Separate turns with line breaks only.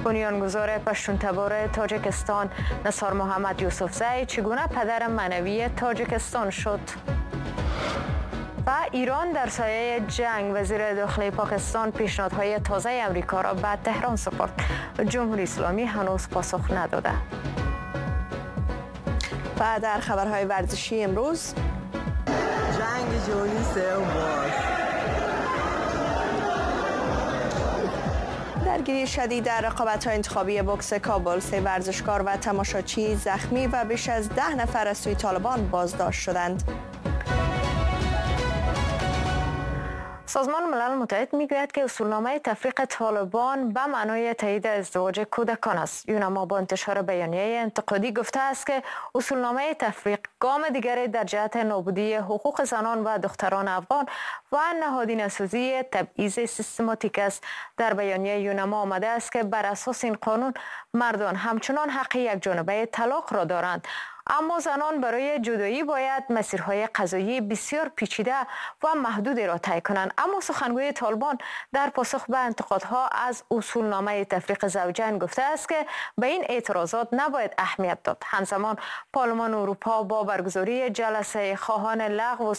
بنیانگذار پشتون تبار تاجیکستان نثار محمد یوسفزی چگونه پدر معنوی تاجیکستان شد؟ و ایران در سایه جنگ وزیر داخلی پاکستان پیشنهادهای تازه امریکا را به تهران سپرد. جمهوری اسلامی هنوز پاسخ نداده.
و در خبرهای ورزشی امروز
جنگ جهانی سوم
درگیری شدید در رقابت‌های انتخابی بوکس کابل، 3 ورزشکار و تماشاچی زخمی و بیش از 10 نفر از سوی طالبان بازداشت شدند.
سازمان ملل متحد میگوید که اصولنامه تفریق طالبان به معنای تایید ازدواج کودکان است. یونما با انتشار بیانیه انتقادی گفته است که اصولنامه تفریق گام دیگری در جهت نابودی حقوق زنان و دختران افغان و نهادینه‌سازی تبعیض سیستماتیک است. در بیانیه یونما آمده است که بر اساس این قانون مردان همچنان حق یکجانبه طلاق را دارند، اما زنان برای جدایی باید مسیرهای قضایی بسیار پیچیده و محدودی را طی کنند. اما سخنگوی طالبان در پاسخ به انتقادها از اصولنامه تفریق زوجین گفته است که به این اعتراضات نباید اهمیت داد. همزمان پارلمان اروپا با برگزاری جلسه خواهان لغو